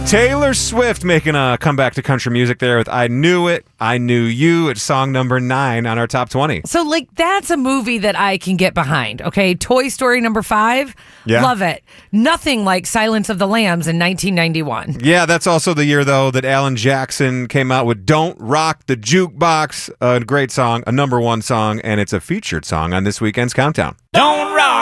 Taylor Swift making a comeback to country music there with I Knew It, I Knew You. It's song number 9 on our top 20. So, like, that's a movie that I can get behind, okay? Toy Story number 5, love it. Nothing like Silence of the Lambs in 1991. Yeah, that's also the year, though, that Alan Jackson came out with Don't Rock the Jukebox, a great song, a number 1 song, and it's a featured song on this weekend's Countdown. Don't rock